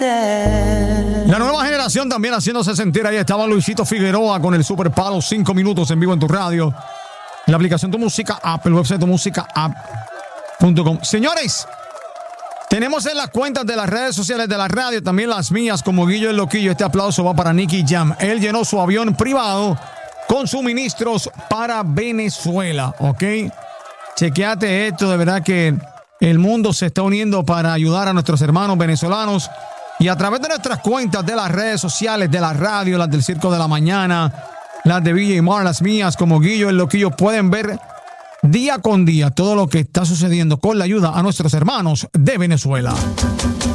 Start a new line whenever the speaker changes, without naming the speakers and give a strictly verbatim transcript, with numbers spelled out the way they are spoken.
La nueva generación también haciéndose sentir. Ahí estaba Luisito Figueroa con el Super Palo, cinco minutos en vivo en tu radio. La aplicación Tu Música App, el website tu música app punto com. Señores, tenemos en las cuentas de las redes sociales de la radio, también las mías, como Guillo el Loquillo. Este aplauso va para Nicky Jam. Él llenó su avión privado con suministros para Venezuela, ¿ok? Chequeate esto, de verdad que el mundo se está uniendo para ayudar a nuestros hermanos venezolanos. Y a través de nuestras cuentas de las redes sociales, de la radio, las del Circo de la Mañana, las de V J Mar, las mías, como Guillo el Loquillo, pueden ver día con día todo lo que está sucediendo con la ayuda a nuestros hermanos de Venezuela.